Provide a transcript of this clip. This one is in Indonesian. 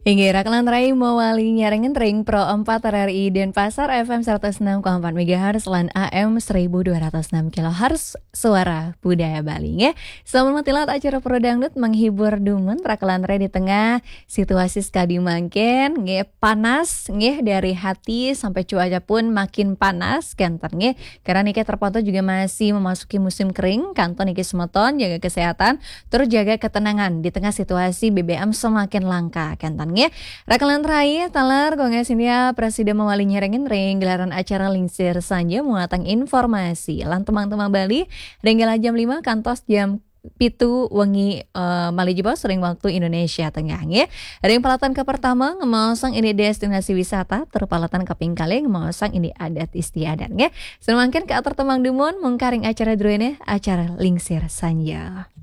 Hingga rakalan rai mawali nyarengen ring Pro 4 RRI Denpasar FM 106,4 MHz lan AM 1206 kHz Suara Budaya Bali ya. Selamat matilat acara Pro Dangdut menghibur dumun rakalan rai di tengah situasi skadi mangken nge panas nge dari hati sampai cuaca pun makin panas kenten nge karena nike terpantau juga masih memasuki musim kering kanton nike semeton jaga kesehatan terus jaga ketenangan di tengah situasi BBM semakin langka kenten nge rakalan rai talar gonga sinia presiden mewali nyerengin ring gelaran acara lingsir sanja muatang informasi lan teman-teman Bali ringgala jam 5 kantos jam pitu wengi Malijibo sering waktu Indonesia Tengah ya. Ring palatan ke pertama ngemausang ini destinasi wisata terpalatan ke pingkale ngemausang ini adat istiadat ya. Semakin ke atar temang dumun mengkaring acara druene acara lingsir sanja.